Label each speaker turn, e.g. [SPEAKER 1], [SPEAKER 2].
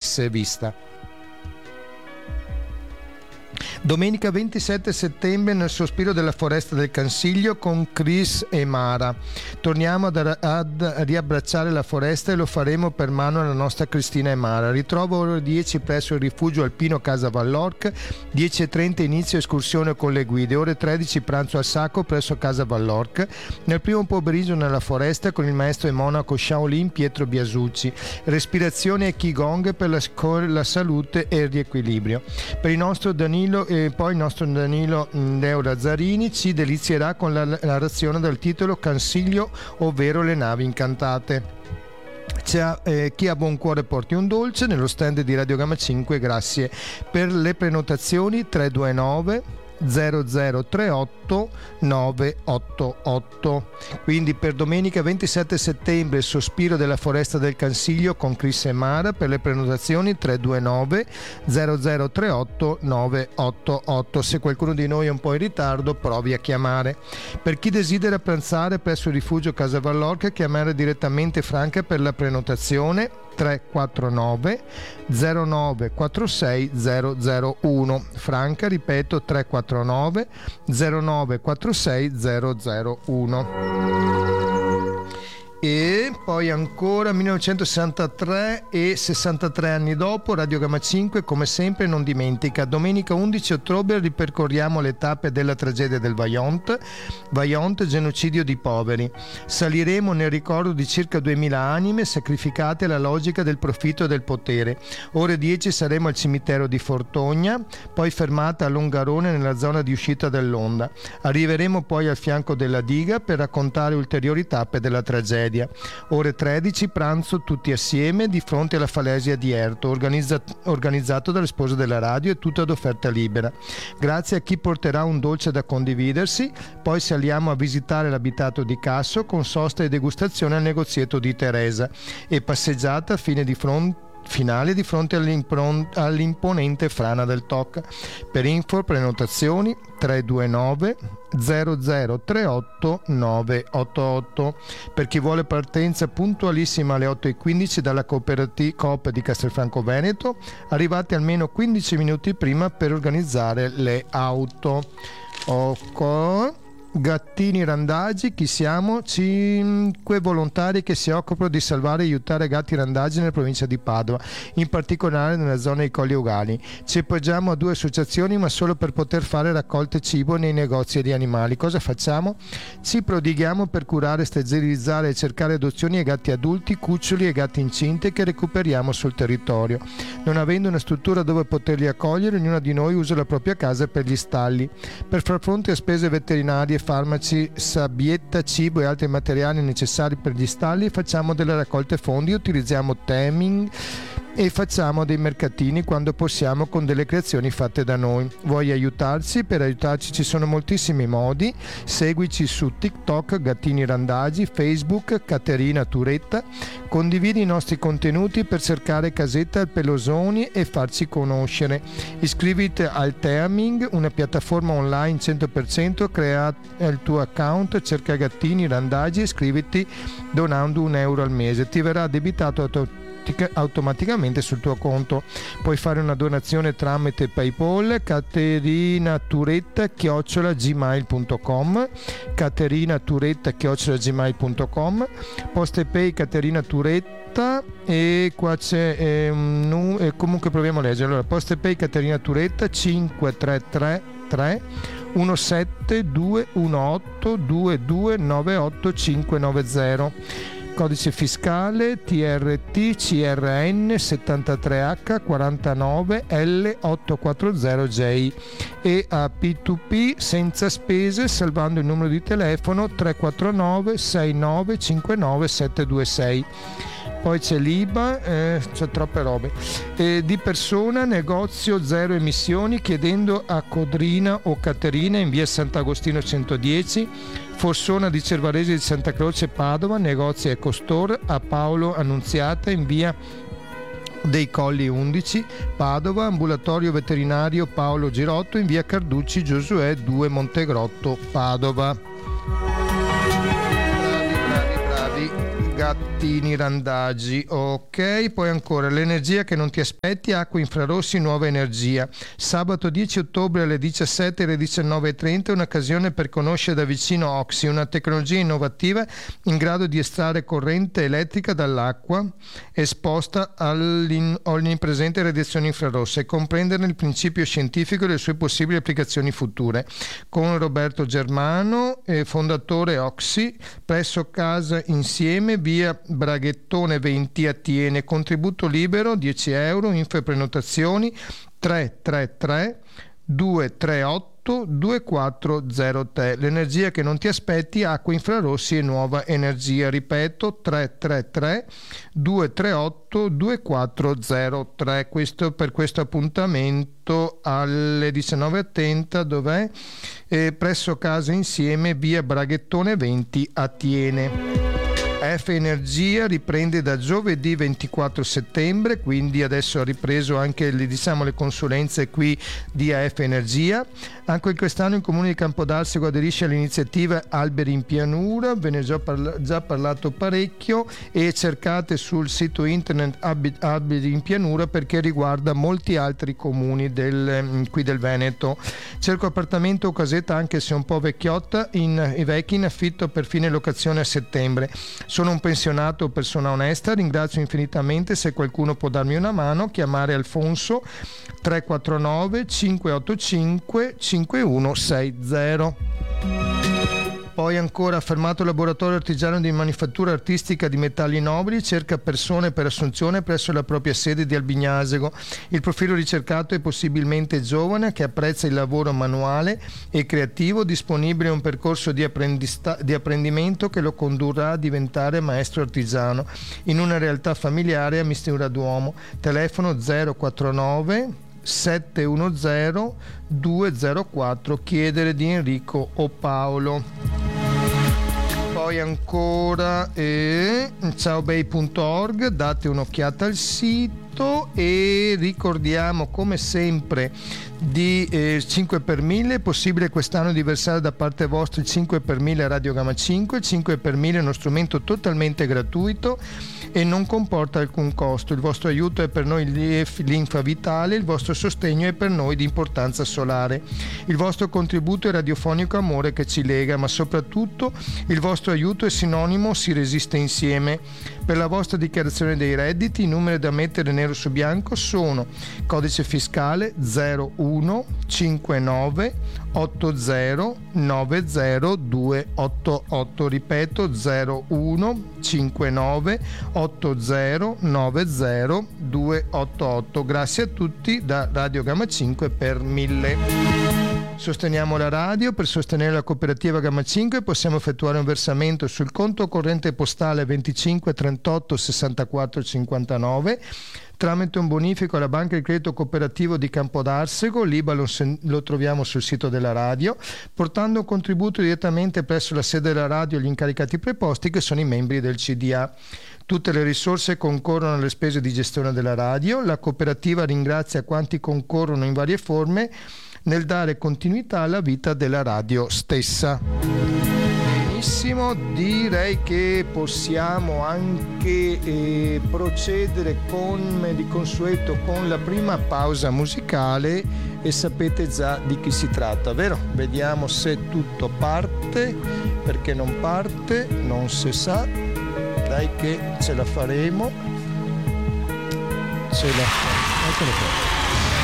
[SPEAKER 1] avesse vista. Domenica 27 settembre nel sospiro della foresta del Cansiglio con Chris e Mara. Torniamo ad riabbracciare la foresta e lo faremo per mano alla nostra Cristina e Mara. Ritrovo ore 10 presso il rifugio alpino Casa Vallorca, 10:30 inizio escursione con le guide, ore 13 pranzo al sacco presso Casa Vallorca, nel primo pomeriggio nella foresta con il maestro e monaco Shaolin Pietro Biasucci, respirazione e Qigong per la salute e il riequilibrio. Per il nostro Danilo e poi il nostro Danilo Leo Lazzarini ci delizierà con la narrazione del titolo Cansiglio, ovvero le navi incantate. Chi ha buon cuore porti un dolce nello stand di Radio Gamma 5. Grazie. Per le prenotazioni 329 0038 988. Quindi per domenica 27 settembre il sospiro della foresta del Cansiglio con Chris e Mara. Per le prenotazioni 329 0038 988. Se qualcuno di noi è un po' in ritardo provi a chiamare. Per chi desidera pranzare presso il rifugio Casa Vallorca, chiamare direttamente Franca per la prenotazione 349 0946 001. Franca, ripeto, 349 0946 001. E poi ancora 1963 e 63 anni dopo Radio Gamma 5 come sempre non dimentica. Domenica 11 ottobre ripercorriamo le tappe della tragedia del Vajont, genocidio di poveri. Saliremo nel ricordo di circa 2000 anime sacrificate alla logica del profitto e del potere. Ore 10 saremo al cimitero di Fortogna, poi fermata a Longarone nella zona di uscita dell'Onda. Arriveremo poi al fianco della diga per raccontare ulteriori tappe della tragedia. Ore 13 pranzo tutti assieme di fronte alla Falesia di Erto, organizzato dalle spose della radio e tutto ad offerta libera. Grazie a chi porterà un dolce da condividersi. Poi saliamo a visitare l'abitato di Casso con sosta e degustazione al negozietto di Teresa e passeggiata finale di fronte all'imponente frana del Toc. Per info prenotazioni 329 0038 988. Per chi vuole partenza puntualissima alle 8:15 dalla Coop di Castelfranco Veneto, arrivate almeno 15 minuti prima per organizzare le auto. Gattini Randagi, chi siamo? 5 volontari che si occupano di salvare e aiutare gatti randagi nella provincia di Padova, in particolare nella zona dei Colli Euganei. Ci appoggiamo a 2 associazioni ma solo per poter fare raccolte cibo nei negozi di animali. Cosa facciamo? Ci prodighiamo per curare, sterilizzare e cercare adozioni ai gatti adulti, cuccioli e gatti incinte che recuperiamo sul territorio. Non avendo una struttura dove poterli accogliere, ognuna di noi usa la propria casa per gli stalli. Per far fronte a spese veterinarie, farmaci, sabbietta, cibo e altri materiali necessari per gli stalli, facciamo delle raccolte fondi, utilizziamo taming e facciamo dei mercatini quando possiamo con delle creazioni fatte da noi. Vuoi aiutarci? Per aiutarci ci sono moltissimi modi. Seguici su TikTok Gattini Randagi, Facebook Caterina Turetta. Condividi i nostri contenuti per cercare casetta al Pelosoni e farci conoscere. Iscriviti al Teaming, una piattaforma online 100%, crea il tuo account, cerca Gattini Randagi e iscriviti donando €1 al mese. Ti verrà addebitato automaticamente sul tuo conto. Puoi fare una donazione tramite PayPal, caterinaturetta@gmail.com, caterinaturetta@gmail.com, PostePay Caterina Turetta, e qua c'è comunque proviamo a leggere. Allora, PostePay Caterina Turetta 5333 17218 2298590. Codice fiscale TRT CRN 73H 49 L840J e a P2P senza spese, salvando il numero di telefono 349 6959 726. Poi c'è l'IBA, c'è troppe robe. Di persona, negozio zero emissioni, chiedendo a Codrina o Caterina in via Sant'Agostino 110, Fossona di Cervarese di Santa Croce Padova, negozio EcoStore, a Paolo Annunziata in via dei Colli 11 Padova, ambulatorio veterinario Paolo Girotto in via Carducci Giosuè 2 Montegrotto Padova. Bravi. Martini Randaggi. Ok, poi ancora l'energia che non ti aspetti, acqua infrarossi, nuova energia. Sabato 10 ottobre alle 17 e alle 19:30 un'occasione per conoscere da vicino Oxy, una tecnologia innovativa in grado di estrarre corrente elettrica dall'acqua esposta all'onnipresente radiazione infrarossa e comprenderne il principio scientifico e le sue possibili applicazioni future. Con Roberto Germano, fondatore Oxy, presso Casa Insieme, via Braghettone 20 a Tiene. Contributo libero 10 euro, info e prenotazioni 333 238 2403. L'energia che non ti aspetti, acqua infrarossi e nuova energia. Ripeto 333 238 2403. Questo per questo appuntamento alle 19:30. Dov'è? Presso Casa Insieme, via Braghettone 20 a Tiene. F Energia riprende da giovedì 24 settembre, quindi adesso ha ripreso anche le consulenze qui di AF Energia. Anche quest'anno il Comune di Campodarsego aderisce all'iniziativa Alberi in Pianura, ve ne ho già parlato parecchio, e cercate sul sito internet Alberi in Pianura perché riguarda molti altri comuni qui del Veneto. Cerco appartamento o casetta, anche se un po' vecchiotta, vecchi in affitto per fine locazione a settembre. Sono un pensionato o persona onesta, ringrazio infinitamente. Se qualcuno può darmi una mano, chiamare Alfonso 349 585 5160. Poi ancora, affermato laboratorio artigiano di manifattura artistica di metalli nobili, cerca persone per assunzione presso la propria sede di Albignasego. Il profilo ricercato è possibilmente giovane, che apprezza il lavoro manuale e creativo, disponibile un percorso di apprendimento che lo condurrà a diventare maestro artigiano in una realtà familiare a Mistura d'Uomo. Telefono 049 710 204, chiedere di Enrico o Paolo. Poi ancora ciaobei.org, date un'occhiata al sito e ricordiamo come sempre di 5 per 1000. È possibile quest'anno di versare da parte vostra il 5 per 1000 Radio Gamma 5. Il 5 per 1000 è uno strumento totalmente gratuito e non comporta alcun costo. Il vostro aiuto è per noi linfa vitale, il vostro sostegno è per noi di importanza solare. Il vostro contributo è radiofonico amore che ci lega, ma soprattutto il vostro aiuto è sinonimo si resiste insieme. Per la vostra dichiarazione dei redditi i numeri da mettere nero su bianco sono codice fiscale 0159 8090288, ripeto 0159 8090288. Grazie a tutti da Radio Gamma 5 per 1000. Sosteniamo la radio. Per sostenere la cooperativa Gamma 5 possiamo effettuare un versamento sul conto corrente postale 25 38 64 59 tramite un bonifico alla Banca di Credito Cooperativo di Campodarsego. L'IBA lo troviamo sul sito della radio, portando un contributo direttamente presso la sede della radio agli incaricati preposti, che sono i membri del CDA. Tutte le risorse concorrono alle spese di gestione della radio. La cooperativa ringrazia quanti concorrono in varie forme nel dare continuità alla vita della radio stessa. Benissimo, direi che possiamo anche procedere come di consueto con la prima pausa musicale, e sapete già di chi si tratta, vero? Vediamo se tutto parte, perché non parte, non si sa. Dai che ce la faremo. Eccolo qua.